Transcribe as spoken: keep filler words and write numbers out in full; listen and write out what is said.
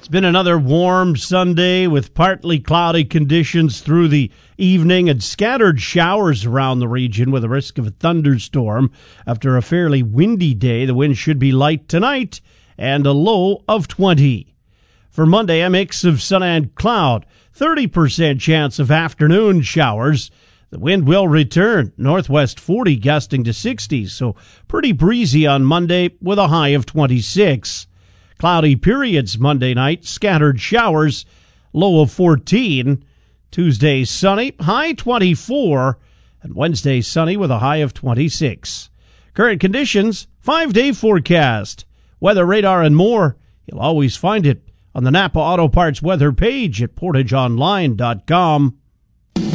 It's been another warm Sunday with partly cloudy conditions through the evening and scattered showers around the region with a risk of a thunderstorm. After a fairly windy day, the wind should be light tonight and a low of twenty. For Monday, a mix of sun and cloud, thirty percent chance of afternoon showers. The wind will return, northwest forty gusting to sixty, so pretty breezy on Monday with a high of twenty-six. Cloudy periods Monday night, scattered showers, low of fourteen. Tuesday sunny, high twenty-four. And Wednesday sunny with a high of twenty-six. Current conditions, five-day forecast. Weather radar and more, you'll always find it on the Napa Auto Parts weather page at portage online dot com.